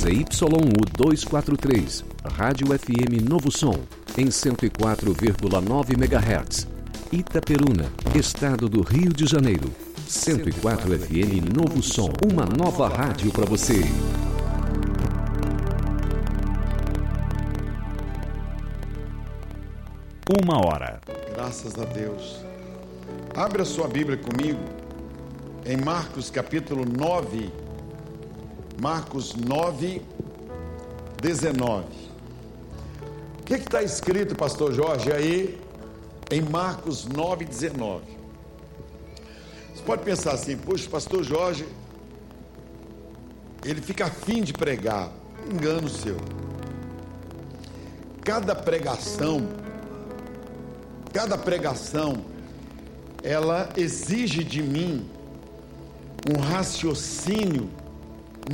ZYU 243, Rádio FM Novo Som, em 104,9 MHz. Itaperuna, Estado do Rio de Janeiro. 104 FM Novo Som, uma nova rádio para você. Uma hora. Graças a Deus. Abra sua Bíblia comigo em Marcos capítulo 9. Marcos 9, 19. O que está escrito, pastor Jorge, aí em Marcos 9, 19? Você pode pensar assim: puxa, pastor Jorge, ele fica afim de pregar. Engano seu. Cada pregação, ela exige de mim um raciocínio